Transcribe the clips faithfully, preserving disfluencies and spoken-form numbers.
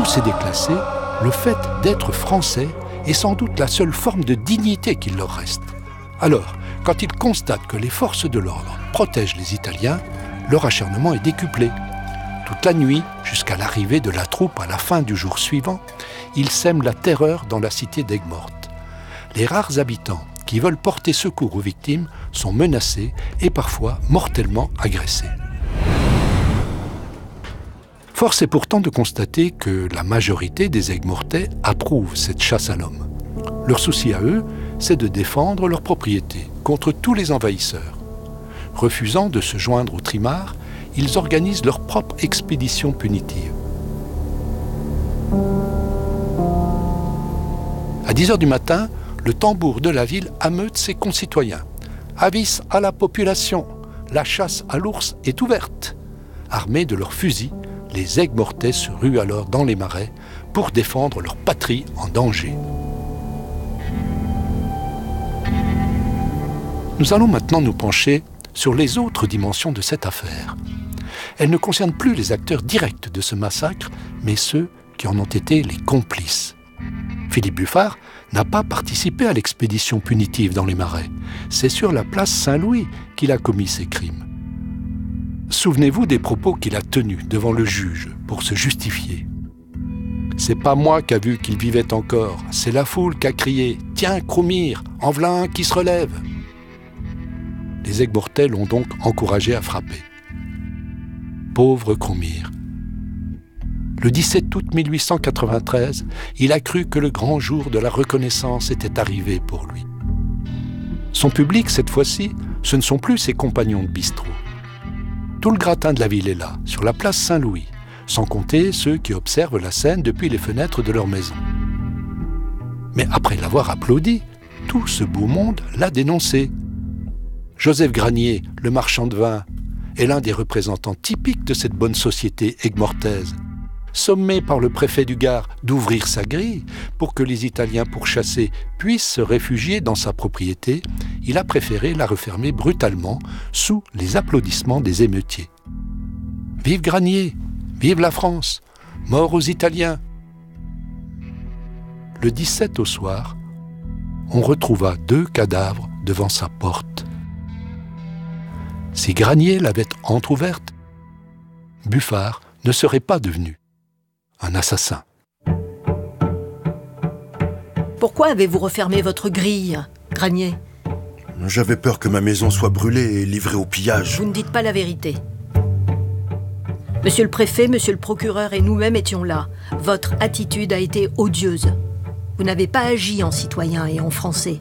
tous ces déclassés, le fait d'être français est sans doute la seule forme de dignité qu'il leur reste. Alors, quand ils constatent que les forces de l'ordre protègent les Italiens, leur acharnement est décuplé. Toute la nuit, jusqu'à l'arrivée de la troupe à la fin du jour suivant, ils sèment la terreur dans la cité d'Aigues-Mortes. Les rares habitants qui veulent porter secours aux victimes sont menacés et parfois mortellement agressés. Force est pourtant de constater que la majorité des Aigues-Mortais approuvent cette chasse à l'homme. Leur souci à eux, c'est de défendre leur propriété contre tous les envahisseurs. Refusant de se joindre aux trimards, ils organisent leur propre expédition punitive. À dix heures du matin, le tambour de la ville ameute ses concitoyens. Avis à la population, la chasse à l'ours est ouverte. Armés de leurs fusils, les Aigues-Mortais se ruent alors dans les marais pour défendre leur patrie en danger. Nous allons maintenant nous pencher sur les autres dimensions de cette affaire. Elle ne concerne plus les acteurs directs de ce massacre, mais ceux qui en ont été les complices. Philippe Buffard n'a pas participé à l'expédition punitive dans les marais. C'est sur la place Saint-Louis qu'il a commis ces crimes. Souvenez-vous des propos qu'il a tenus devant le juge pour se justifier. « C'est pas moi qui a vu qu'il vivait encore, c'est la foule qui a crié « Tiens, Croumire, en v'là un qui se relève !» Les Aigues-Mortais l'ont donc encouragé à frapper. Pauvre Croumire. Le dix-sept août mille huit cent quatre-vingt-treize, il a cru que le grand jour de la reconnaissance était arrivé pour lui. Son public, cette fois-ci, ce ne sont plus ses compagnons de bistrot. Tout le gratin de la ville est là, sur la place Saint-Louis, sans compter ceux qui observent la scène depuis les fenêtres de leur maison. Mais après l'avoir applaudi, tout ce beau monde l'a dénoncé. Joseph Granier, le marchand de vin, est l'un des représentants typiques de cette bonne société aigues-mortaise. Sommé par le préfet du Gard d'ouvrir sa grille pour que les Italiens pourchassés puissent se réfugier dans sa propriété, il a préféré la refermer brutalement sous les applaudissements des émeutiers. Vive Granier, vive la France, mort aux Italiens. Le dix-sept au soir, on retrouva deux cadavres devant sa porte. Si Granier l'avait entr'ouverte, Buffard ne serait pas devenu un assassin. Pourquoi avez-vous refermé votre grille, Granier ? J'avais peur que ma maison soit brûlée et livrée au pillage. Vous ne dites pas la vérité. Monsieur le préfet, monsieur le procureur et nous-mêmes étions là. Votre attitude a été odieuse. Vous n'avez pas agi en citoyen et en français.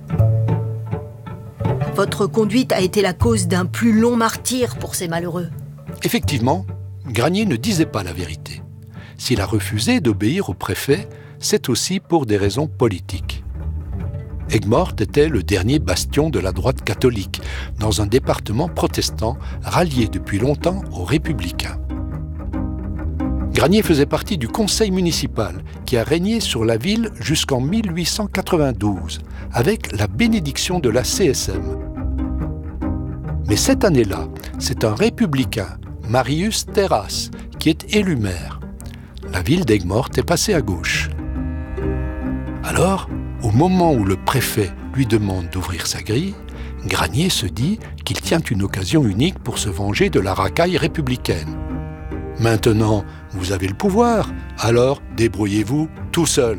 Votre conduite a été la cause d'un plus long martyre pour ces malheureux. Effectivement, Granier ne disait pas la vérité. S'il a refusé d'obéir au préfet, c'est aussi pour des raisons politiques. Aigues-Mortes était le dernier bastion de la droite catholique, dans un département protestant rallié depuis longtemps aux Républicains. Granier faisait partie du conseil municipal qui a régné sur la ville jusqu'en mille huit cent quatre-vingt-douze, avec la bénédiction de la C S M. Mais cette année-là, c'est un républicain, Marius Terrasse, qui est élu maire. La ville d'Aigues-Mortes est passée à gauche. Alors, au moment où le préfet lui demande d'ouvrir sa grille, Granier se dit qu'il tient une occasion unique pour se venger de la racaille républicaine. Maintenant, vous avez le pouvoir, alors débrouillez-vous tout seul.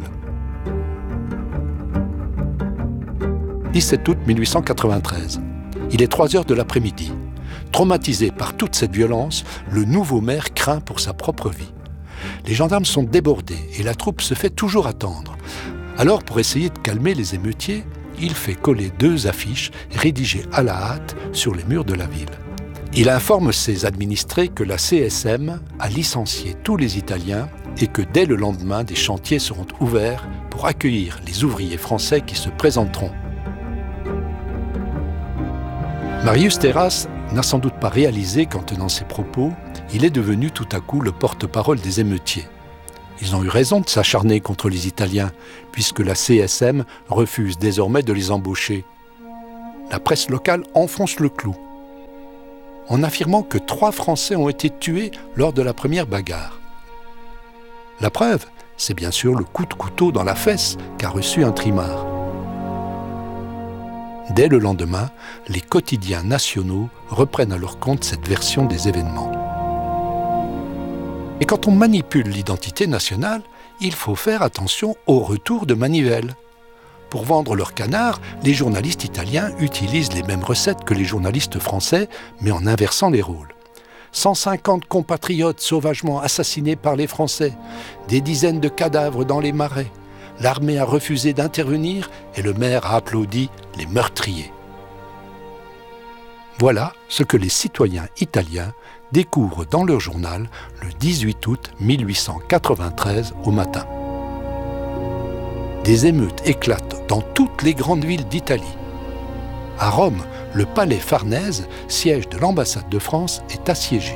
dix-sept août mille huit cent quatre-vingt-treize. Il est trois heures de l'après-midi. Traumatisé par toute cette violence, le nouveau maire craint pour sa propre vie. Les gendarmes sont débordés et la troupe se fait toujours attendre. Alors, pour essayer de calmer les émeutiers, il fait coller deux affiches rédigées à la hâte sur les murs de la ville. Il informe ses administrés que la C S M a licencié tous les Italiens et que dès le lendemain, des chantiers seront ouverts pour accueillir les ouvriers français qui se présenteront. Marius Terrasse n'a sans doute pas réalisé qu'en tenant ces propos, il est devenu tout à coup le porte-parole des émeutiers. Ils ont eu raison de s'acharner contre les Italiens, puisque la C S M refuse désormais de les embaucher. La presse locale enfonce le clou, en affirmant que trois Français ont été tués lors de la première bagarre. La preuve, c'est bien sûr le coup de couteau dans la fesse qu'a reçu un trimard. Dès le lendemain, les quotidiens nationaux reprennent à leur compte cette version des événements. Et quand on manipule l'identité nationale, il faut faire attention au retour de manivelle. Pour vendre leur canard, les journalistes italiens utilisent les mêmes recettes que les journalistes français, mais en inversant les rôles. cent cinquante compatriotes sauvagement assassinés par les Français, des dizaines de cadavres dans les marais. L'armée a refusé d'intervenir et le maire a applaudi les meurtriers. Voilà ce que les citoyens italiens découvrent dans leur journal le dix-huit août mille huit cent quatre-vingt-treize au matin. Des émeutes éclatent dans toutes les grandes villes d'Italie. À Rome, le palais Farnèse, siège de l'ambassade de France, est assiégé.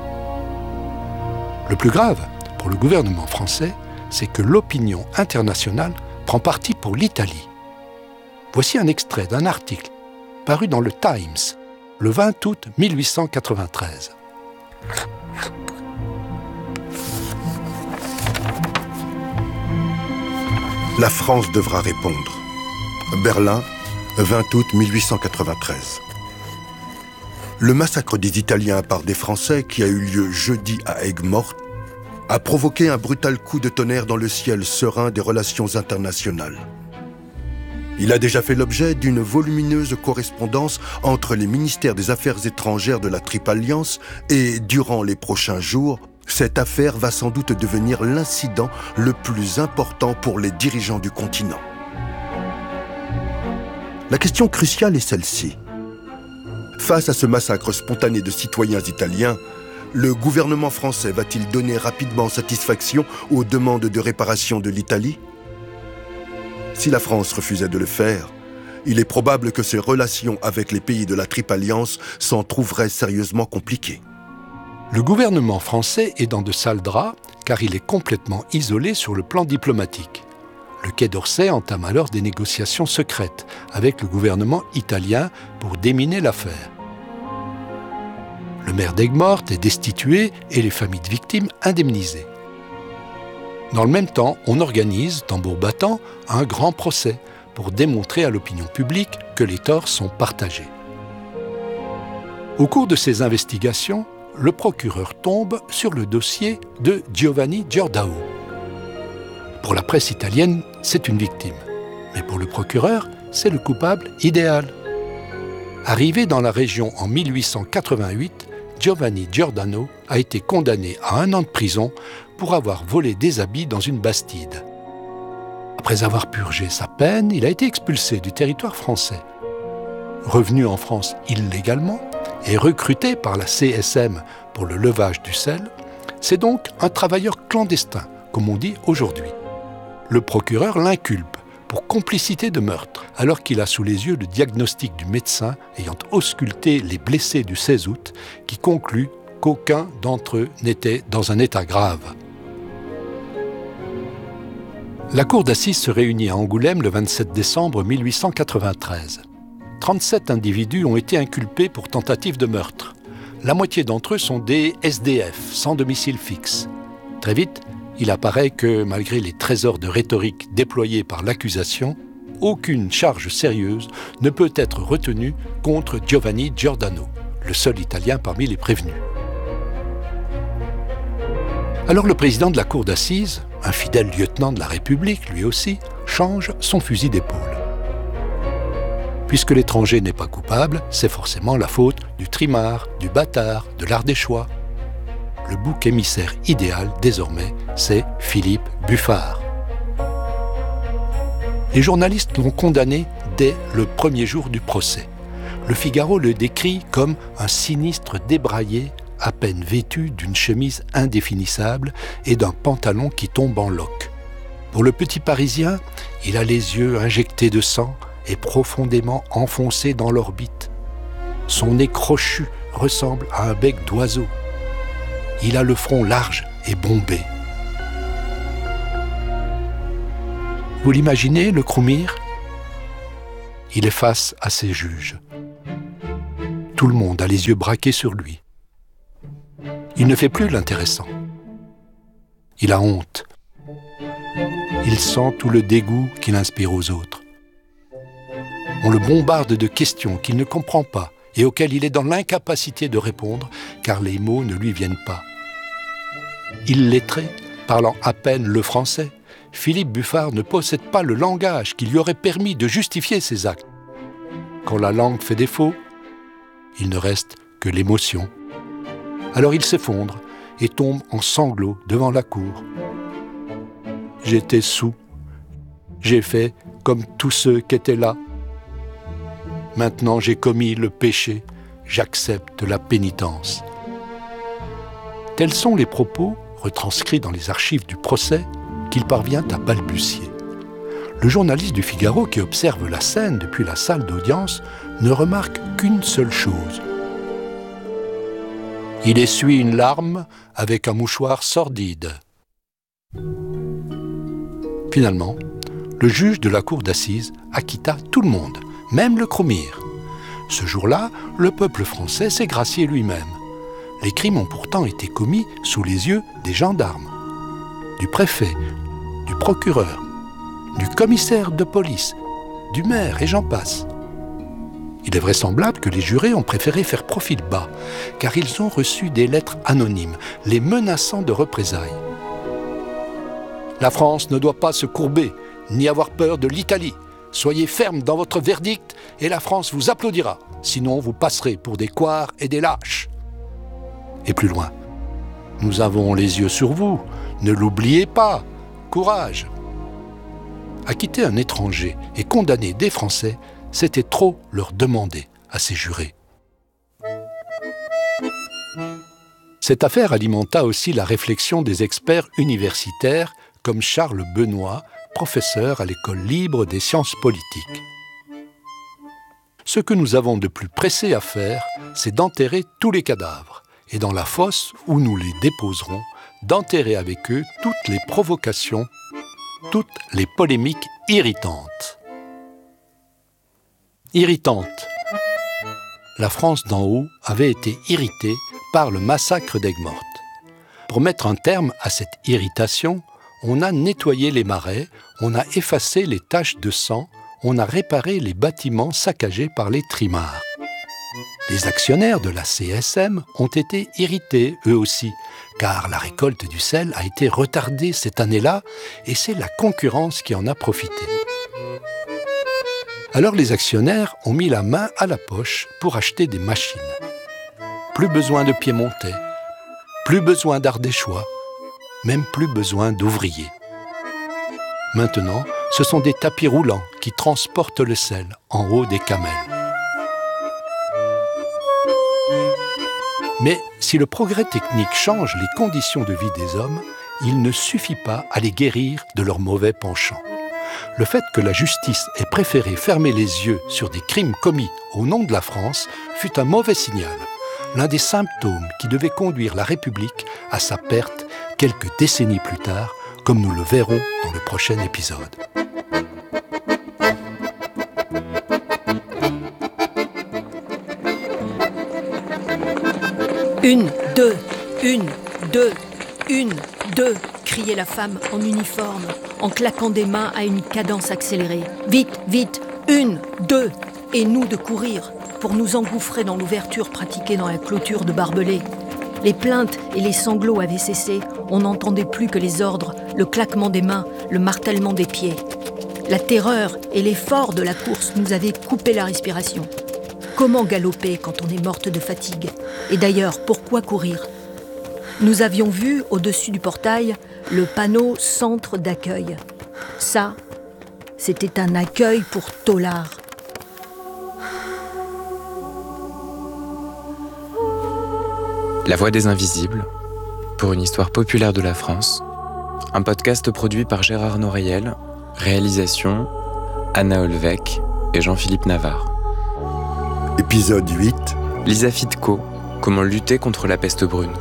Le plus grave, pour le gouvernement français, c'est que l'opinion internationale prend parti pour l'Italie. Voici un extrait d'un article paru dans le Times le vingt août mille huit cent quatre-vingt-treize. La France devra répondre. Berlin, vingt août mille huit cent quatre-vingt-treize. Le massacre des Italiens par des Français qui a eu lieu jeudi à Aigues-Mortes a provoqué un brutal coup de tonnerre dans le ciel serein des relations internationales. Il a déjà fait l'objet d'une volumineuse correspondance entre les ministères des Affaires étrangères de la Triple Alliance et, durant les prochains jours, cette affaire va sans doute devenir l'incident le plus important pour les dirigeants du continent. La question cruciale est celle-ci. Face à ce massacre spontané de citoyens italiens, le gouvernement français va-t-il donner rapidement satisfaction aux demandes de réparation de l'Italie ? Si la France refusait de le faire, il est probable que ses relations avec les pays de la Triple Alliance s'en trouveraient sérieusement compliquées. Le gouvernement français est dans de sales draps car il est complètement isolé sur le plan diplomatique. Le Quai d'Orsay entame alors des négociations secrètes avec le gouvernement italien pour déminer l'affaire. Le maire d'Aigues-Mortes est destitué et les familles de victimes indemnisées. Dans le même temps, on organise, tambour battant, un grand procès pour démontrer à l'opinion publique que les torts sont partagés. Au cours de ces investigations, le procureur tombe sur le dossier de Giovanni Giordano. Pour la presse italienne, c'est une victime. Mais pour le procureur, c'est le coupable idéal. Arrivé dans la région en mille huit cent quatre-vingt-huit, Giovanni Giordano a été condamné à un an de prison pour avoir volé des habits dans une bastide. Après avoir purgé sa peine, il a été expulsé du territoire français. Revenu en France illégalement et recruté par la C S M pour le levage du sel, c'est donc un travailleur clandestin, comme on dit aujourd'hui. Le procureur l'inculpe pour complicité de meurtre, alors qu'il a sous les yeux le diagnostic du médecin ayant ausculté les blessés du seize août, qui conclut qu'aucun d'entre eux n'était dans un état grave. La cour d'assises se réunit à Angoulême le vingt-sept décembre mille huit cent quatre-vingt-treize. trente-sept individus ont été inculpés pour tentative de meurtre. La moitié d'entre eux sont des S D F, sans domicile fixe. Très vite, il apparaît que, malgré les trésors de rhétorique déployés par l'accusation, aucune charge sérieuse ne peut être retenue contre Giovanni Giordano, le seul Italien parmi les prévenus. Alors le président de la cour d'assises, un fidèle lieutenant de la République lui aussi, change son fusil d'épaule. Puisque l'étranger n'est pas coupable, c'est forcément la faute du trimard, du bâtard, de l'Ardéchois. Le bouc émissaire idéal, désormais, c'est Philippe Buffard. Les journalistes l'ont condamné dès le premier jour du procès. Le Figaro le décrit comme un sinistre débraillé, à peine vêtu d'une chemise indéfinissable et d'un pantalon qui tombe en loques. Pour le petit Parisien, il a les yeux injectés de sang et profondément enfoncés dans l'orbite. Son nez crochu ressemble à un bec d'oiseau. Il a le front large et bombé. Vous l'imaginez, le Croumire ? Il est face à ses juges. Tout le monde a les yeux braqués sur lui. Il ne fait plus l'intéressant. Il a honte. Il sent tout le dégoût qu'il inspire aux autres. On le bombarde de questions qu'il ne comprend pas et auxquelles il est dans l'incapacité de répondre car les mots ne lui viennent pas. Illettré, parlant à peine le français, Philippe Buffard ne possède pas le langage qui lui aurait permis de justifier ses actes. Quand la langue fait défaut, il ne reste que l'émotion. Alors il s'effondre et tombe en sanglots devant la cour. J'étais saoul. J'ai fait comme tous ceux qui étaient là. Maintenant j'ai commis le péché, j'accepte la pénitence. Tels sont les propos, retranscrits dans les archives du procès, qu'il parvient à balbutier. Le journaliste du Figaro qui observe la scène depuis la salle d'audience ne remarque qu'une seule chose. Il essuie une larme avec un mouchoir sordide. Finalement, le juge de la cour d'assises acquitta tout le monde, même le Cromire. Ce jour-là, le peuple français s'est gracié lui-même. Les crimes ont pourtant été commis sous les yeux des gendarmes, du préfet, du procureur, du commissaire de police, du maire et j'en passe. Il est vraisemblable que les jurés ont préféré faire profil bas, car ils ont reçu des lettres anonymes, les menaçant de représailles. La France ne doit pas se courber, ni avoir peur de l'Italie. Soyez ferme dans votre verdict et la France vous applaudira. Sinon, vous passerez pour des couards et des lâches. Et plus loin, nous avons les yeux sur vous. Ne l'oubliez pas. Courage. Acquitter un étranger et condamner des Français, c'était trop leur demander à ces jurés. Cette affaire alimenta aussi la réflexion des experts universitaires comme Charles Benoît, professeur à l'École libre des sciences politiques. Ce que nous avons de plus pressé à faire, c'est d'enterrer tous les cadavres et dans la fosse où nous les déposerons, d'enterrer avec eux toutes les provocations, toutes les polémiques irritantes. Irritantes. La France d'en haut avait été irritée par le massacre d'Aigues-Mortes. Pour mettre un terme à cette irritation, on a nettoyé les marais, on a effacé les taches de sang, on a réparé les bâtiments saccagés par les trimards. Les actionnaires de la C S M ont été irrités, eux aussi, car la récolte du sel a été retardée cette année-là et c'est la concurrence qui en a profité. Alors les actionnaires ont mis la main à la poche pour acheter des machines. Plus besoin de piémontais, plus besoin d'ardéchois, même plus besoin d'ouvriers. Maintenant, ce sont des tapis roulants qui transportent le sel en haut des camels. Mais si le progrès technique change les conditions de vie des hommes, il ne suffit pas à les guérir de leurs mauvais penchants. Le fait que la justice ait préféré fermer les yeux sur des crimes commis au nom de la France fut un mauvais signal, l'un des symptômes qui devait conduire la République à sa perte quelques décennies plus tard, comme nous le verrons dans le prochain épisode. Une, deux, une, deux, une, deux, criait la femme en uniforme, en claquant des mains à une cadence accélérée. Vite, vite, une, deux, et nous de courir pour nous engouffrer dans l'ouverture pratiquée dans la clôture de barbelés. Les plaintes et les sanglots avaient cessé, on n'entendait plus que les ordres, le claquement des mains, le martèlement des pieds. La terreur et l'effort de la course nous avaient coupé la respiration. Comment galoper quand on est morte de fatigue ? Et d'ailleurs, pourquoi courir ? Nous avions vu, au-dessus du portail, le panneau « Centre d'accueil ». Ça, c'était un accueil pour taulards. La Voix des Invisibles, pour une histoire populaire de la France, un podcast produit par Gérard Noreil, réalisation Anna Olvec et Jean-Philippe Navarre. Épisode huit. Lisa Fitko, comment lutter contre la peste brune.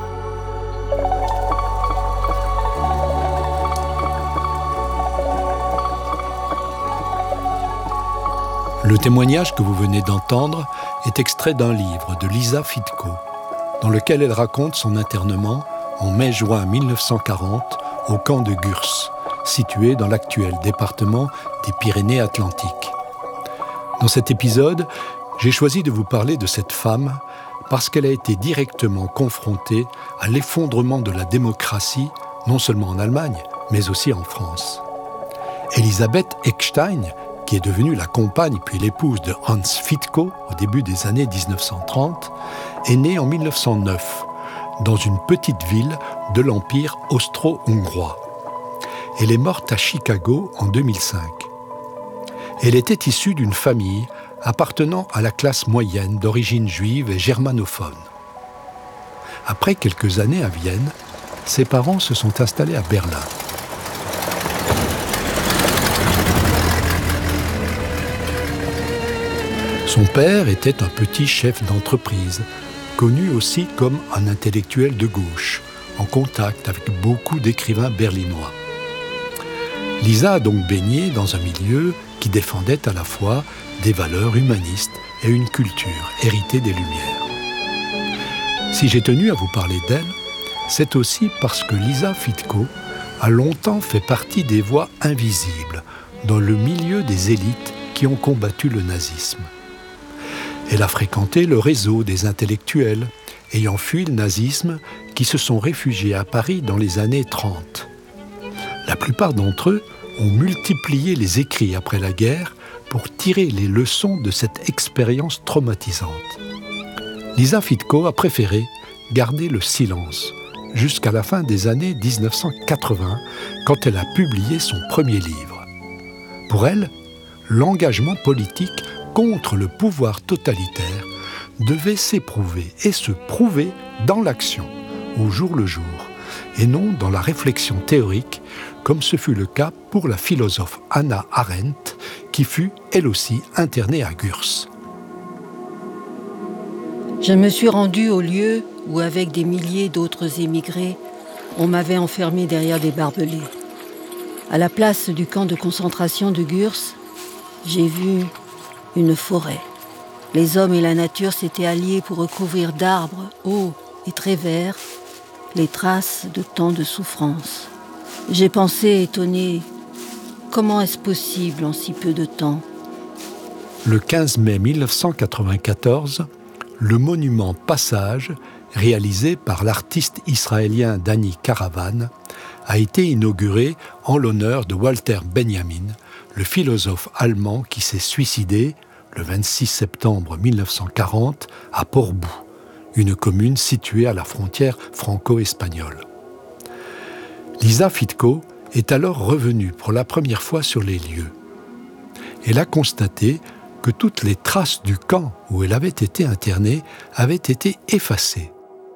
Le témoignage que vous venez d'entendre est extrait d'un livre de Lisa Fitko, dans lequel elle raconte son internement en mai-juin mille neuf cent quarante au camp de Gurs, située dans l'actuel département des Pyrénées-Atlantiques. Dans cet épisode, j'ai choisi de vous parler de cette femme parce qu'elle a été directement confrontée à l'effondrement de la démocratie, non seulement en Allemagne, mais aussi en France. Elisabeth Eckstein, qui est devenue la compagne puis l'épouse de Hans Fitko au début des années dix-neuf cent trente, est née en mille neuf cent neuf dans une petite ville de l'Empire austro-hongrois. Elle est morte à Chicago en deux mille cinq. Elle était issue d'une famille appartenant à la classe moyenne d'origine juive et germanophone. Après quelques années à Vienne, ses parents se sont installés à Berlin. Son père était un petit chef d'entreprise, connu aussi comme un intellectuel de gauche, en contact avec beaucoup d'écrivains berlinois. Lisa a donc baigné dans un milieu qui défendait à la fois des valeurs humanistes et une culture héritée des Lumières. Si j'ai tenu à vous parler d'elle, c'est aussi parce que Lisa Fitko a longtemps fait partie des voix invisibles dans le milieu des élites qui ont combattu le nazisme. Elle a fréquenté le réseau des intellectuels ayant fui le nazisme qui se sont réfugiés à Paris dans les années trente. La plupart d'entre eux ont multiplié les écrits après la guerre pour tirer les leçons de cette expérience traumatisante. Lisa Fitko a préféré garder le silence jusqu'à la fin des années dix-neuf cent quatre-vingts, quand elle a publié son premier livre. Pour elle, l'engagement politique contre le pouvoir totalitaire devait s'éprouver et se prouver dans l'action, au jour le jour, et non dans la réflexion théorique, comme ce fut le cas pour la philosophe Hannah Arendt, qui fut, elle aussi, internée à Gurs. Je me suis rendue au lieu où, avec des milliers d'autres émigrés, on m'avait enfermée derrière des barbelés. À la place du camp de concentration de Gurs, j'ai vu une forêt. Les hommes et la nature s'étaient alliés pour recouvrir d'arbres hauts et très verts les traces de tant de souffrance. J'ai pensé, étonné, comment est-ce possible en si peu de temps ? Le quinze mai mille neuf cent quatre-vingt-quatorze, le monument Passage, réalisé par l'artiste israélien Danny Caravan, a été inauguré en l'honneur de Walter Benjamin, le philosophe allemand qui s'est suicidé le vingt-six septembre mille neuf cent quarante à Portbou, une commune située à la frontière franco-espagnole. Lisa Fitko est alors revenue pour la première fois sur les lieux. Elle a constaté que toutes les traces du camp où elle avait été internée avaient été effacées.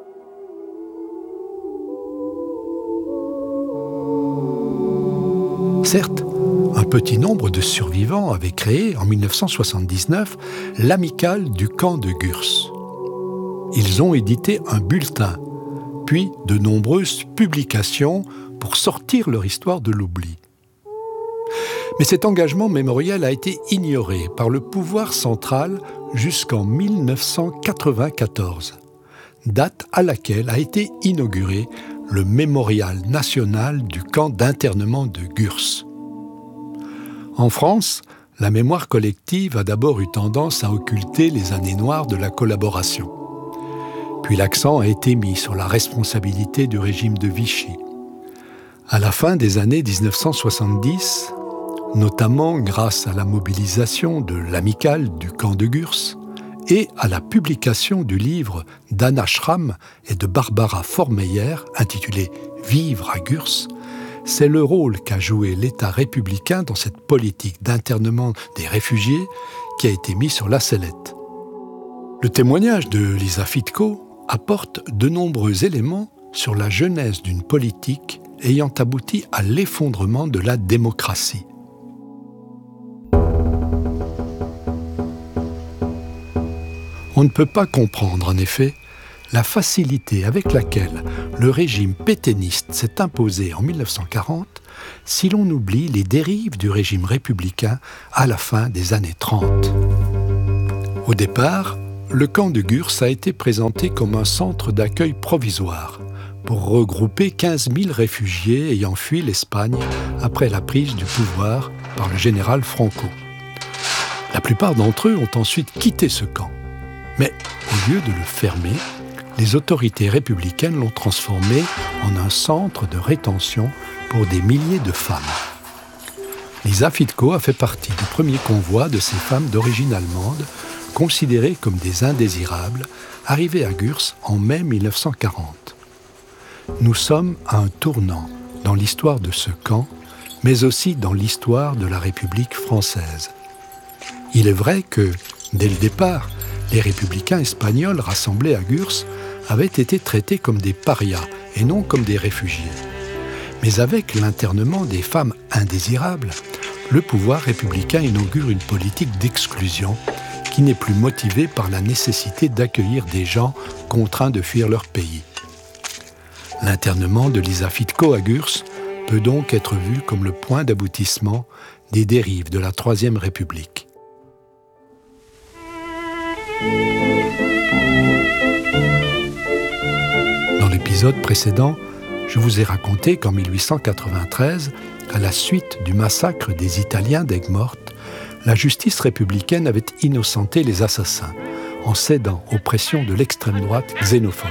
Certes, un petit nombre de survivants avait créé, en mille neuf cent soixante-dix-neuf, l'amicale du camp de Gurs. Ils ont édité un bulletin, puis de nombreuses publications pour sortir leur histoire de l'oubli. Mais cet engagement mémoriel a été ignoré par le pouvoir central jusqu'en mille neuf cent quatre-vingt-quatorze, date à laquelle a été inauguré le mémorial national du camp d'internement de Gurs. En France, la mémoire collective a d'abord eu tendance à occulter les années noires de la collaboration. Puis l'accent a été mis sur la responsabilité du régime de Vichy. À la fin des années dix-neuf cent soixante-dix, notamment grâce à la mobilisation de l'amicale du camp de Gurs et à la publication du livre d'Anna Schramm et de Barbara Formeyer intitulé « Vivre à Gurs », c'est le rôle qu'a joué l'État républicain dans cette politique d'internement des réfugiés qui a été mis sur la sellette. Le témoignage de Lisa Fitko apporte de nombreux éléments sur la genèse d'une politique ayant abouti à l'effondrement de la démocratie. On ne peut pas comprendre, en effet, la facilité avec laquelle le régime pétainiste s'est imposé en mille neuf cent quarante si l'on oublie les dérives du régime républicain à la fin des années trente. Au départ, le camp de Gurs a été présenté comme un centre d'accueil provisoire pour regrouper quinze mille réfugiés ayant fui l'Espagne après la prise du pouvoir par le général Franco. La plupart d'entre eux ont ensuite quitté ce camp. Mais au lieu de le fermer, les autorités républicaines l'ont transformé en un centre de rétention pour des milliers de femmes. Lisa Fitko a fait partie du premier convoi de ces femmes d'origine allemande, considérées comme des indésirables, arrivées à Gurs en mai mille neuf cent quarante. Nous sommes à un tournant dans l'histoire de ce camp, mais aussi dans l'histoire de la République française. Il est vrai que, dès le départ, les républicains espagnols rassemblés à Gurs avaient été traités comme des parias et non comme des réfugiés. Mais avec l'internement des femmes indésirables, le pouvoir républicain inaugure une politique d'exclusion qui n'est plus motivée par la nécessité d'accueillir des gens contraints de fuir leur pays. L'internement de Lisa Fitko à Gurs peut donc être vu comme le point d'aboutissement des dérives de la Troisième République. Dans l'épisode précédent, je vous ai raconté qu'en mille huit cent quatre-vingt-treize, à la suite du massacre des Italiens d'Aigues-Mortes, la justice républicaine avait innocenté les assassins en cédant aux pressions de l'extrême droite xénophobe.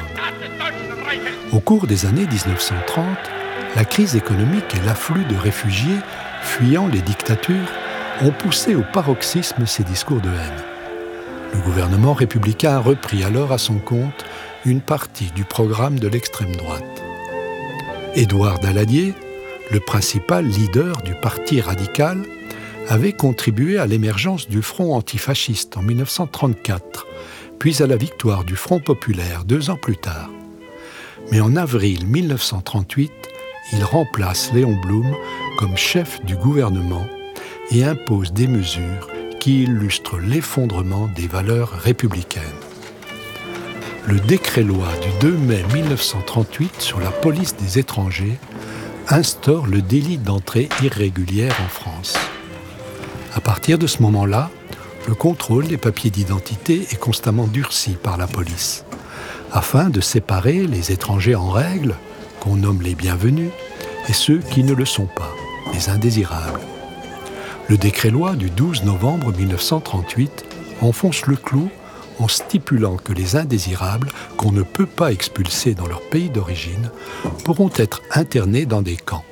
Au cours des années dix-neuf cent trente, la crise économique et l'afflux de réfugiés fuyant les dictatures ont poussé au paroxysme ces discours de haine. Le gouvernement républicain a repris alors à son compte une partie du programme de l'extrême droite. Édouard Daladier, le principal leader du parti radical, avait contribué à l'émergence du Front antifasciste en mille neuf cent trente-quatre, puis à la victoire du Front populaire deux ans plus tard. Mais en avril mille neuf cent trente-huit, il remplace Léon Blum comme chef du gouvernement et impose des mesures qui illustrent l'effondrement des valeurs républicaines. Le décret-loi du deux mai mille neuf cent trente-huit sur la police des étrangers instaure le délit d'entrée irrégulière en France. À partir de ce moment-là, le contrôle des papiers d'identité est constamment durci par la police, afin de séparer les étrangers en règle, qu'on nomme les bienvenus, et ceux qui ne le sont pas, les indésirables. Le décret-loi du douze novembre mille neuf cent trente-huit enfonce le clou en stipulant que les indésirables qu'on ne peut pas expulser dans leur pays d'origine pourront être internés dans des camps.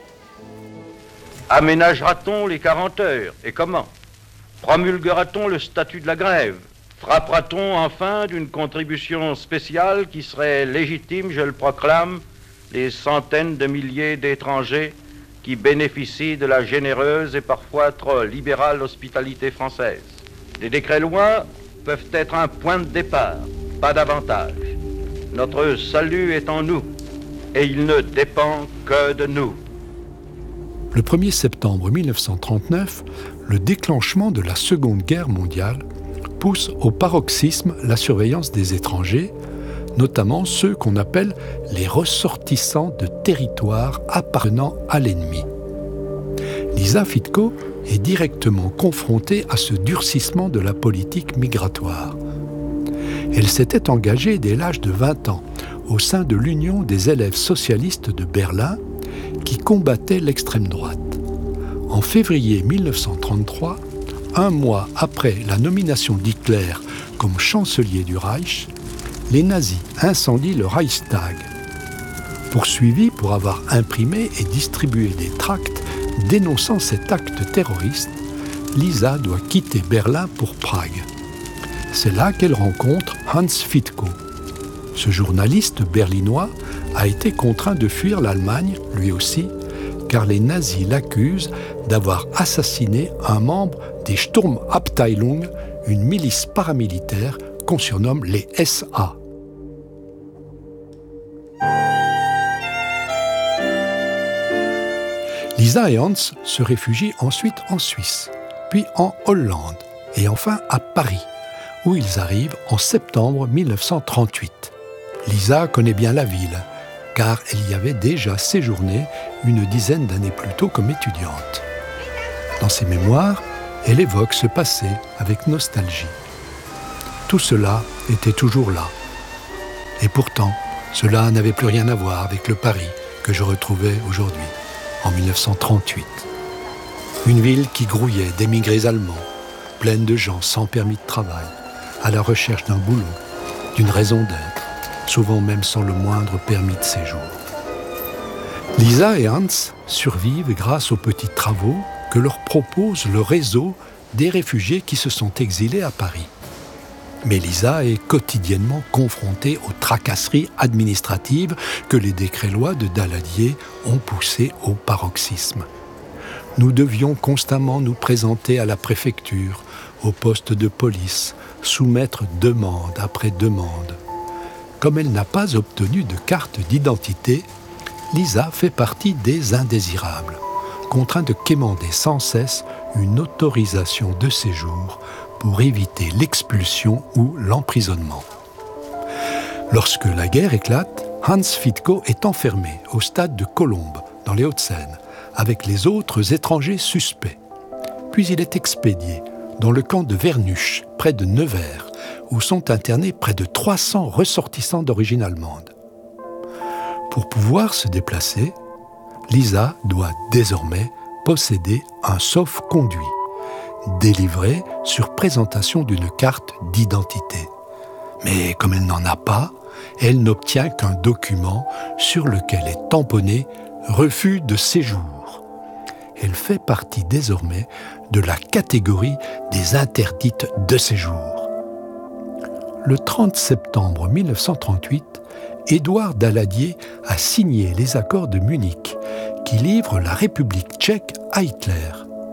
Aménagera-t-on les quarante heures et comment? Promulguera-t-on le statut de la grève? Frappera-t-on enfin d'une contribution spéciale qui serait légitime, je le proclame, les centaines de milliers d'étrangers qui bénéficient de la généreuse et parfois trop libérale hospitalité française? Les décrets-lois peuvent être un point de départ, pas davantage. Notre salut est en nous et il ne dépend que de nous. Le premier septembre mille neuf cent trente-neuf, le déclenchement de la Seconde Guerre mondiale pousse au paroxysme la surveillance des étrangers, notamment ceux qu'on appelle les ressortissants de territoires appartenant à l'ennemi. Lisa Fitko est directement confrontée à ce durcissement de la politique migratoire. Elle s'était engagée dès l'âge de vingt ans au sein de l'Union des élèves socialistes de Berlin qui combattait l'extrême droite. En février mille neuf cent trente-trois, un mois après la nomination d'Hitler comme chancelier du Reich, les nazis incendient le Reichstag. Poursuivie pour avoir imprimé et distribué des tracts dénonçant cet acte terroriste, Lisa doit quitter Berlin pour Prague. C'est là qu'elle rencontre Hans Fitko. Ce journaliste berlinois a été contraint de fuir l'Allemagne, lui aussi, car les nazis l'accusent d'avoir assassiné un membre des Sturmabteilung, une milice paramilitaire qu'on surnomme les S A. Lisa et Hans se réfugient ensuite en Suisse, puis en Hollande, et enfin à Paris, où ils arrivent en septembre mille neuf cent trente-huit. Lisa connaît bien la ville, car elle y avait déjà séjourné une dizaine d'années plus tôt comme étudiante. Dans ses mémoires, elle évoque ce passé avec nostalgie. Tout cela était toujours là. Et pourtant, Cela n'avait plus rien à voir avec le Paris que je retrouvais aujourd'hui, en mille neuf cent trente-huit. Une ville qui grouillait d'émigrés allemands, pleine de gens sans permis de travail, à la recherche d'un boulot, d'une raison d'être, souvent même sans le moindre permis de séjour. Lisa et Hans survivent grâce aux petits travaux que leur propose le réseau des réfugiés qui se sont exilés à Paris. Mais Lisa est quotidiennement confrontée aux tracasseries administratives que les décrets-lois de Daladier ont poussées au paroxysme. Nous devions constamment nous présenter à la préfecture, au poste de police, soumettre demande après demande. Comme elle n'a pas obtenu de carte d'identité, Lisa fait partie des indésirables, contraints de quémander sans cesse une autorisation de séjour pour éviter l'expulsion ou l'emprisonnement. Lorsque la guerre éclate, Hans Fitko est enfermé au stade de Colombes, dans les Hauts-de-Seine, avec les autres étrangers suspects. Puis il est expédié dans le camp de Vernuche, près de Nevers, où sont internés près de trois cents ressortissants d'origine allemande. Pour pouvoir se déplacer, Lisa doit désormais posséder un sauf-conduit, délivré sur présentation d'une carte d'identité. Mais comme elle n'en a pas, elle n'obtient qu'un document sur lequel est tamponné « refus de séjour ». Elle fait partie désormais de la catégorie des interdites de séjour. Le trente septembre mille neuf cent trente-huit, Édouard Daladier a signé les accords de Munich qui livrent la République tchèque à Hitler.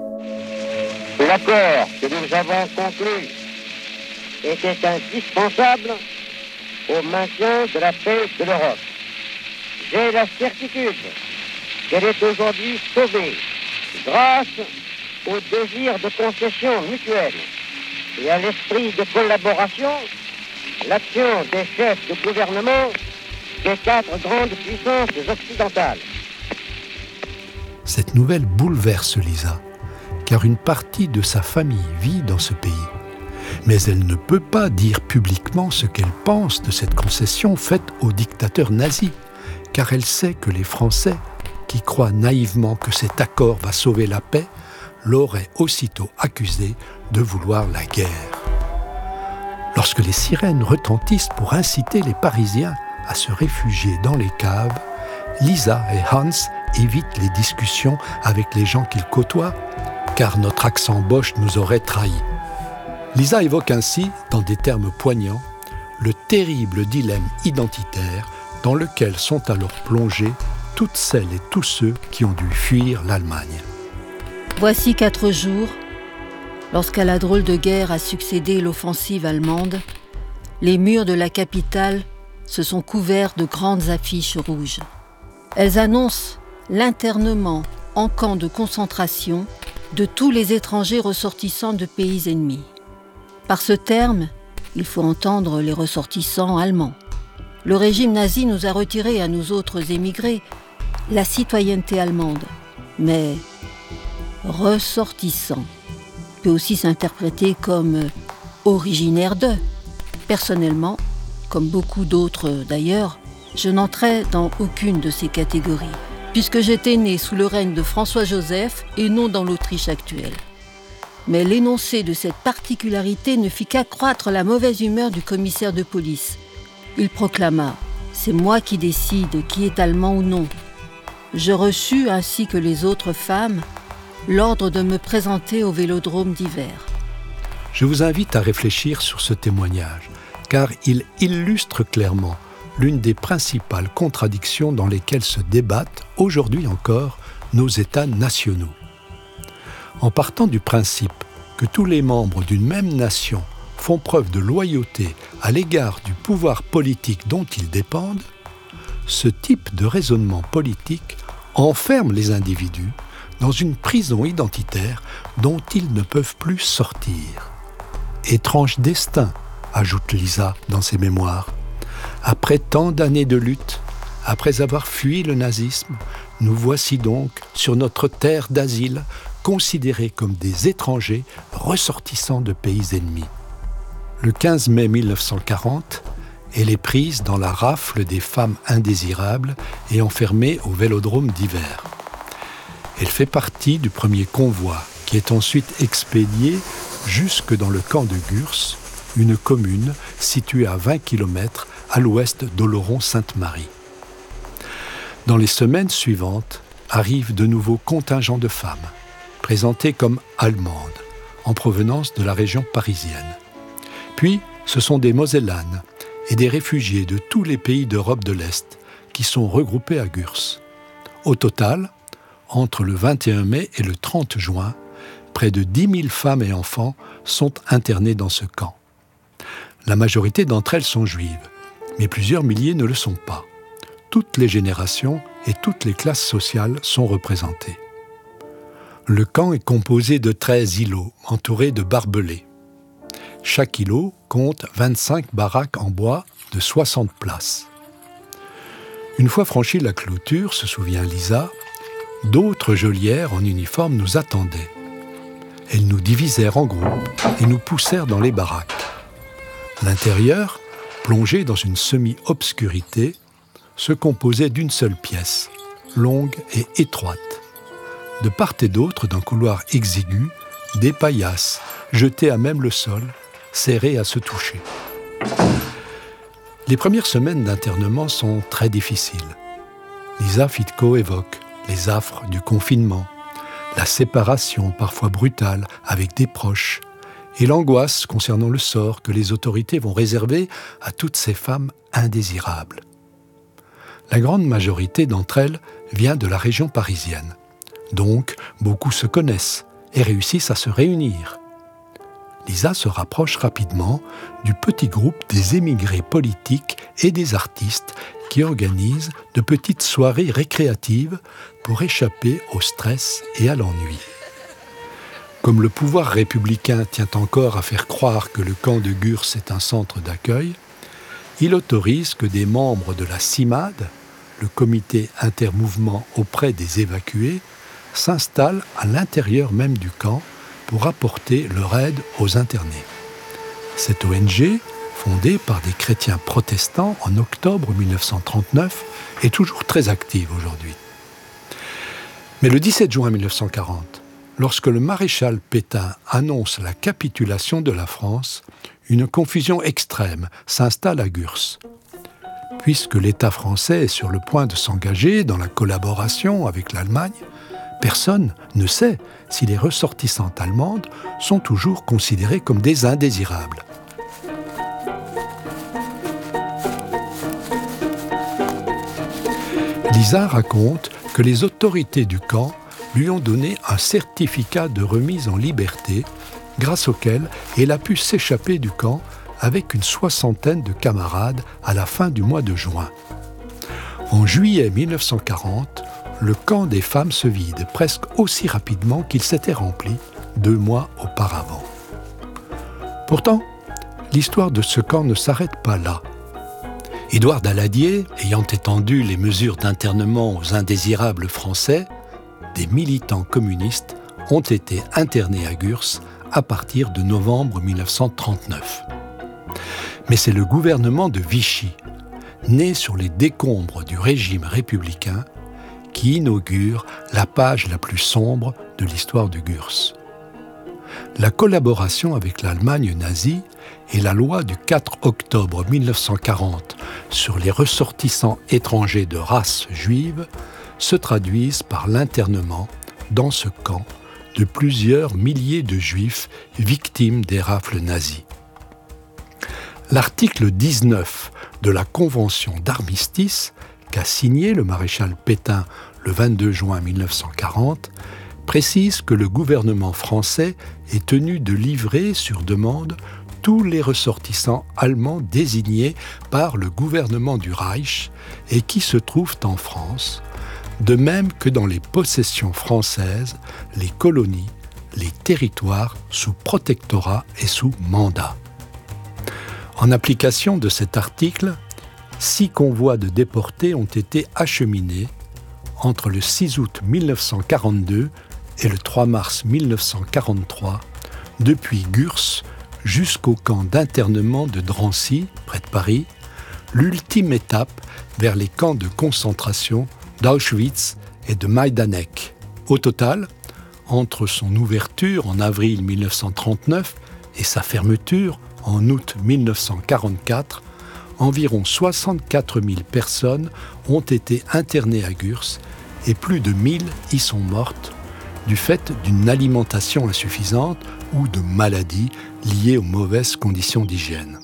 L'accord que nous avons conclu était indispensable au maintien de la paix de l'Europe. J'ai la certitude qu'elle est aujourd'hui sauvée grâce au désir de concession mutuelle et à l'esprit de collaboration, l'action des chefs de gouvernement des quatre grandes puissances occidentales. Cette nouvelle bouleverse Lisa, car une partie de sa famille vit dans ce pays. Mais elle ne peut pas dire publiquement ce qu'elle pense de cette concession faite au dictateur nazi, car elle sait que les Français, qui croient naïvement que cet accord va sauver la paix, l'auraient aussitôt accusé de vouloir la guerre. Lorsque les sirènes retentissent pour inciter les Parisiens à se réfugier dans les caves, Lisa et Hans évitent les discussions avec les gens qu'ils côtoient, car notre accent boche nous aurait trahis. Lisa évoque ainsi, dans des termes poignants, le terrible dilemme identitaire dans lequel sont alors plongés toutes celles et tous ceux qui ont dû fuir l'Allemagne. Voici quatre jours, lorsqu'à la drôle de guerre a succédé l'offensive allemande, les murs de la capitale se sont couverts de grandes affiches rouges. Elles annoncent l'internement en camp de concentration de tous les étrangers ressortissants de pays ennemis. Par ce terme, il faut entendre les ressortissants allemands. Le régime nazi nous a retiré à nous autres émigrés la citoyenneté allemande, mais ressortissant peut aussi s'interpréter comme originaire de. Personnellement, comme beaucoup d'autres d'ailleurs, je n'entrais dans aucune de ces catégories, puisque j'étais né sous le règne de François-Joseph et non dans l'Autriche actuelle. Mais l'énoncé de cette particularité ne fit qu'accroître la mauvaise humeur du commissaire de police. Il proclama « C'est moi qui décide qui est allemand ou non ». Je reçus, ainsi que les autres femmes, l'ordre de me présenter au vélodrome d'hiver. Je vous invite à réfléchir sur ce témoignage, car il illustre clairement l'une des principales contradictions dans lesquelles se débattent, aujourd'hui encore, nos États nationaux. En partant du principe que tous les membres d'une même nation font preuve de loyauté à l'égard du pouvoir politique dont ils dépendent, ce type de raisonnement politique enferme les individus dans une prison identitaire dont ils ne peuvent plus sortir. Étrange destin, ajoute Lisa dans ses mémoires. Après tant d'années de lutte, après avoir fui le nazisme, nous voici donc sur notre terre d'asile considérés comme des étrangers ressortissants de pays ennemis. Le quinze mai mille neuf cent quarante, elle est prise dans la rafle des femmes indésirables et enfermée au vélodrome d'hiver. Elle fait partie du premier convoi qui est ensuite expédié jusque dans le camp de Gurs, une commune située à vingt kilomètres à l'ouest d'Oloron-Sainte-Marie. Dans les semaines suivantes, arrivent de nouveaux contingents de femmes, présentées comme allemandes, en provenance de la région parisienne. Puis, ce sont des Mosellanes et des réfugiés de tous les pays d'Europe de l'Est qui sont regroupés à Gurs. Au total, entre le vingt et un mai et le trente juin, près de dix mille femmes et enfants sont internés dans ce camp. La majorité d'entre elles sont juives, mais plusieurs milliers ne le sont pas. Toutes les générations et toutes les classes sociales sont représentées. Le camp est composé de treize îlots entourés de barbelés. Chaque îlot compte vingt-cinq baraques en bois de soixante places. Une fois franchie la clôture, se souvient Lisa, d'autres geôlières en uniforme nous attendaient. Elles nous divisèrent en groupes et nous poussèrent dans les baraques. L'intérieur, plongé dans une semi-obscurité, se composait d'une seule pièce, longue et étroite. De part et d'autre d'un couloir exigu, des paillasses, jetées à même le sol, serrées à se toucher. Les premières semaines d'internement sont très difficiles. Lisa Fitko évoque les affres du confinement, la séparation parfois brutale avec des proches, et l'angoisse concernant le sort que les autorités vont réserver à toutes ces femmes indésirables. La grande majorité d'entre elles vient de la région parisienne. Donc, beaucoup se connaissent et réussissent à se réunir. Lisa se rapproche rapidement du petit groupe des émigrés politiques et des artistes qui organisent de petites soirées récréatives pour échapper au stress et à l'ennui. Comme le pouvoir républicain tient encore à faire croire que le camp de Gurs est un centre d'accueil, il autorise que des membres de la CIMAD, le comité intermouvement auprès des évacués, s'installent à l'intérieur même du camp pour apporter leur aide aux internés. Cette O N G, fondée par des chrétiens protestants en octobre mille neuf cent trente-neuf, est toujours très active aujourd'hui. Mais le dix-sept juin mille neuf cent quarante, lorsque le maréchal Pétain annonce la capitulation de la France, une confusion extrême s'installe à Gurs. Puisque l'État français est sur le point de s'engager dans la collaboration avec l'Allemagne, personne ne sait si les ressortissantes allemandes sont toujours considérées comme des indésirables. Lisa raconte que les autorités du camp lui ont donné un certificat de remise en liberté, grâce auquel elle a pu s'échapper du camp avec une soixantaine de camarades à la fin du mois de juin. En juillet mille neuf cent quarante, le camp des femmes se vide presque aussi rapidement qu'il s'était rempli deux mois auparavant. Pourtant, l'histoire de ce camp ne s'arrête pas là. Édouard Daladier, ayant étendu les mesures d'internement aux indésirables français, des militants communistes ont été internés à Gurs à partir de novembre mille neuf cent trente-neuf. Mais c'est le gouvernement de Vichy, né sur les décombres du régime républicain, qui inaugure la page la plus sombre de l'histoire de Gurs. La collaboration avec l'Allemagne nazie et la loi du quatre octobre mille neuf cent quarante sur les ressortissants étrangers de race juive se traduisent par l'internement dans ce camp de plusieurs milliers de juifs victimes des rafles nazies. L'article dix-neuf de la Convention d'armistice qu'a signé le maréchal Pétain le vingt-deux juin mille neuf cent quarante précise que le gouvernement français est tenu de livrer sur demande tous les ressortissants allemands désignés par le gouvernement du Reich et qui se trouvent en France, de même que dans les possessions françaises, les colonies, les territoires sous protectorat et sous mandat. En application de cet article, six convois de déportés ont été acheminés entre le six août mille neuf cent quarante-deux et le trois mars mille neuf cent quarante-trois, depuis Gurs jusqu'au camp d'internement de Drancy, près de Paris, l'ultime étape vers les camps de concentration d'Auschwitz et de Majdanek. Au total, entre son ouverture en avril mille neuf cent trente-neuf et sa fermeture en août mille neuf cent quarante-quatre, environ soixante-quatre mille personnes ont été internées à Gurs et plus de mille y sont mortes du fait d'une alimentation insuffisante ou de maladies liées aux mauvaises conditions d'hygiène.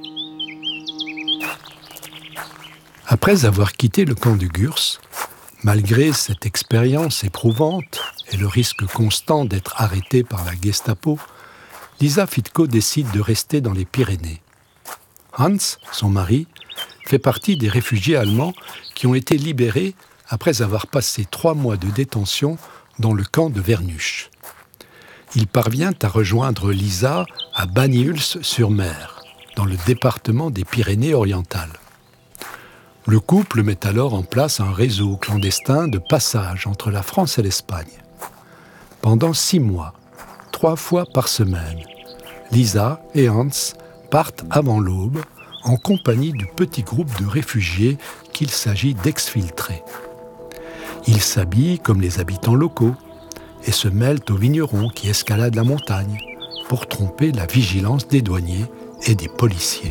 Après avoir quitté le camp de Gurs, malgré cette expérience éprouvante et le risque constant d'être arrêtée par la Gestapo, Lisa Fitko décide de rester dans les Pyrénées. Hans, son mari, fait partie des réfugiés allemands qui ont été libérés après avoir passé trois mois de détention dans le camp de Vernuche. Il parvient à rejoindre Lisa à Banyuls-sur-Mer, dans le département des Pyrénées-Orientales. Le couple met alors en place un réseau clandestin de passage entre la France et l'Espagne. Pendant six mois, trois fois par semaine, Lisa et Hans partent avant l'aube en compagnie du petit groupe de réfugiés qu'il s'agit d'exfiltrer. Ils s'habillent comme les habitants locaux et se mêlent aux vignerons qui escaladent la montagne pour tromper la vigilance des douaniers et des policiers.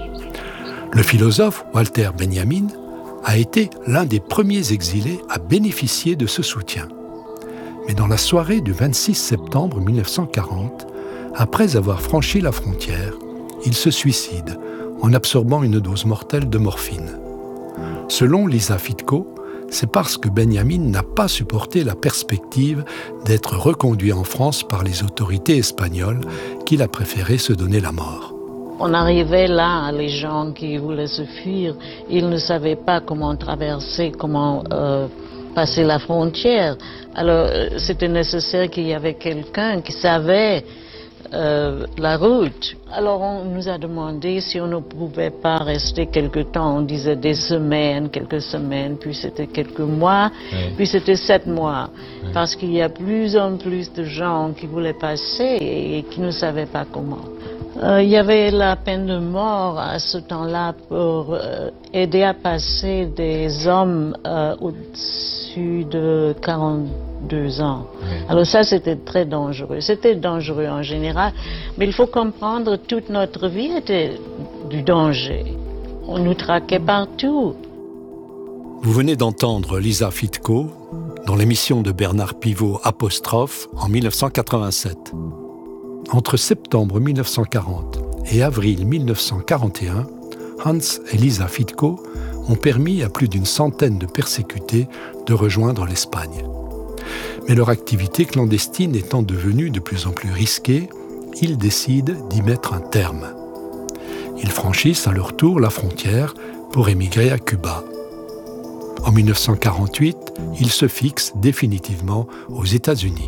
Le philosophe Walter Benjamin a été l'un des premiers exilés à bénéficier de ce soutien. Mais dans la soirée du vingt-six septembre mille neuf cent quarante, après avoir franchi la frontière, il se suicide en absorbant une dose mortelle de morphine. Selon Lisa Fitko, c'est parce que Benjamin n'a pas supporté la perspective d'être reconduit en France par les autorités espagnoles qu'il a préféré se donner la mort. On arrivait là, les gens qui voulaient se fuir, ils ne savaient pas comment traverser, comment euh, passer la frontière. Alors c'était nécessaire qu'il y avait quelqu'un qui savait Euh, la route. Alors on nous a demandé si on ne pouvait pas rester quelque temps. On disait des semaines, quelques semaines, puis c'était quelques mois, oui. Puis c'était sept mois. Oui. Parce qu'il y a plus en plus de gens qui voulaient passer et qui ne savaient pas comment. Euh, il y avait la peine de mort à ce temps-là pour euh, aider à passer des hommes euh, au-dessus de quarante-deux ans. Oui. Alors ça, c'était très dangereux. C'était dangereux en général, mais il faut comprendre, toute notre vie était du danger. On nous traquait partout. Vous venez d'entendre Lisa Fitko dans l'émission de Bernard Pivot Apostrophe en mille neuf cent quatre-vingt-sept. Entre septembre mille neuf cent quarante et avril mille neuf cent quarante et un, Hans et Lisa Fitko ont permis à plus d'une centaine de persécutés de rejoindre l'Espagne. Mais leur activité clandestine étant devenue de plus en plus risquée, ils décident d'y mettre un terme. Ils franchissent à leur tour la frontière pour émigrer à Cuba. En mille neuf cent quarante-huit, ils se fixent définitivement aux États-Unis.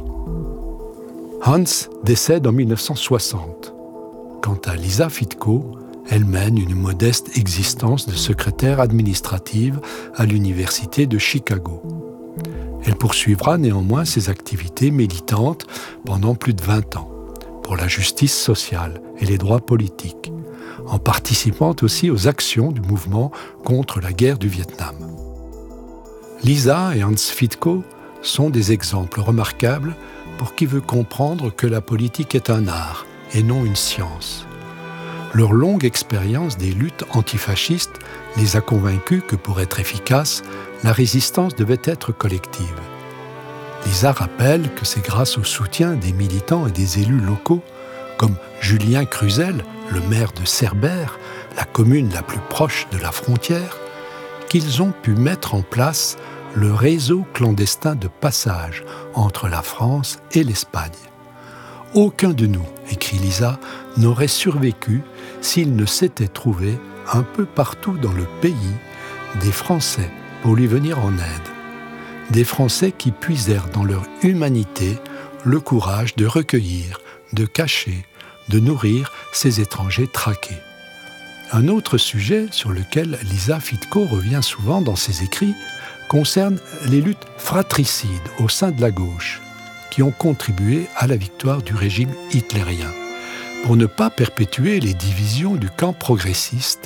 Hans décède en mille neuf cent soixante. Quant à Lisa Fitko, elle mène une modeste existence de secrétaire administrative à l'université de Chicago. Elle poursuivra néanmoins ses activités militantes pendant plus de vingt ans, pour la justice sociale et les droits politiques, en participant aussi aux actions du mouvement contre la guerre du Vietnam. Lisa et Hans Fitko sont des exemples remarquables pour qui veut comprendre que la politique est un art et non une science. Leur longue expérience des luttes antifascistes les a convaincus que pour être efficace, la résistance devait être collective. Lisa rappelle que c'est grâce au soutien des militants et des élus locaux, comme Julien Cruzel, le maire de Cerbère, la commune la plus proche de la frontière, qu'ils ont pu mettre en place le réseau clandestin de passage entre la France et l'Espagne. Aucun de nous, écrit Lisa, n'aurait survécu s'il ne s'était trouvé un peu partout dans le pays des Français pour lui venir en aide. Des Français qui puisèrent dans leur humanité le courage de recueillir, de cacher, de nourrir ces étrangers traqués. Un autre sujet sur lequel Lisa Fitko revient souvent dans ses écrits concerne les luttes fratricides au sein de la gauche qui ont contribué à la victoire du régime hitlérien. Pour ne pas perpétuer les divisions du camp progressiste,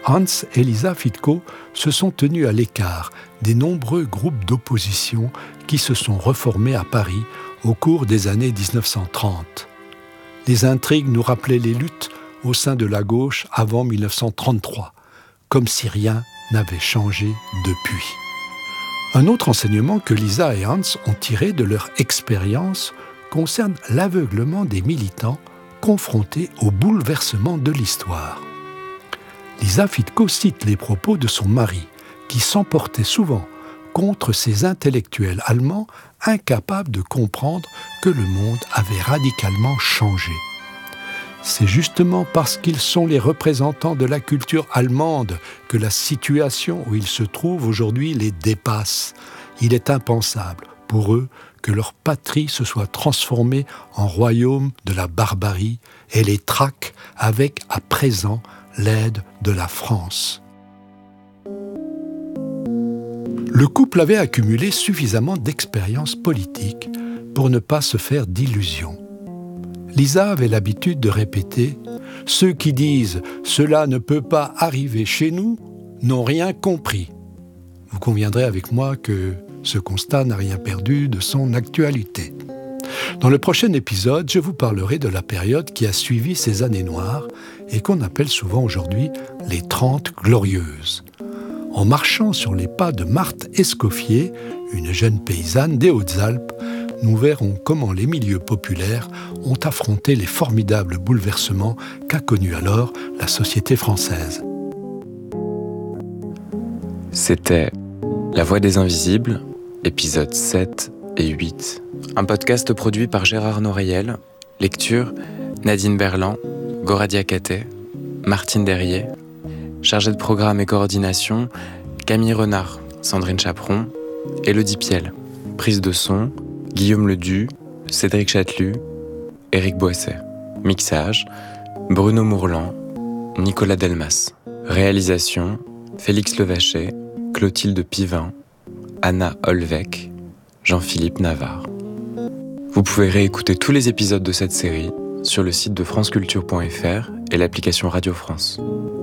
Hans et Lisa Fitko se sont tenus à l'écart des nombreux groupes d'opposition qui se sont reformés à Paris au cours des années dix-neuf cent trente. Les intrigues nous rappelaient les luttes au sein de la gauche avant dix-neuf cent trente-trois, comme si rien n'avait changé depuis. Un autre enseignement que Lisa et Hans ont tiré de leur expérience concerne l'aveuglement des militants confrontés au bouleversement de l'histoire. Lisa Fitko cite les propos de son mari, qui s'emportait souvent contre ces intellectuels allemands incapables de comprendre que le monde avait radicalement changé. C'est justement parce qu'ils sont les représentants de la culture allemande que la situation où ils se trouvent aujourd'hui les dépasse. Il est impensable pour eux que leur patrie se soit transformée en royaume de la barbarie et les traque avec, à présent, l'aide de la France. Le couple avait accumulé suffisamment d'expérience politique pour ne pas se faire d'illusions. Lisa avait l'habitude de répéter « Ceux qui disent « cela ne peut pas arriver chez nous » n'ont rien compris ». Vous conviendrez avec moi que ce constat n'a rien perdu de son actualité. Dans le prochain épisode, je vous parlerai de la période qui a suivi ces années noires et qu'on appelle souvent aujourd'hui les Trente Glorieuses. En marchant sur les pas de Marthe Escoffier, une jeune paysanne des Hautes-Alpes, nous verrons comment les milieux populaires ont affronté les formidables bouleversements qu'a connus alors la société française. C'était La Voix des Invisibles, épisodes sept et huit. Un podcast produit par Gérard Noreil, lecture Nadine Berland, Gora Diakate, Martine Derrier, chargée de programme et coordination Camille Renard, Sandrine Chaperon, Élodie Piel, prise de son Guillaume Ledu, Cédric Chatelu, Éric Boisset, mixage Bruno Mourlan, Nicolas Delmas, réalisation Félix Levacher, Clotilde Pivin, Anna Olvec, Jean-Philippe Navarre. Vous pouvez réécouter tous les épisodes de cette série sur le site de franceculture point f r et l'application Radio France.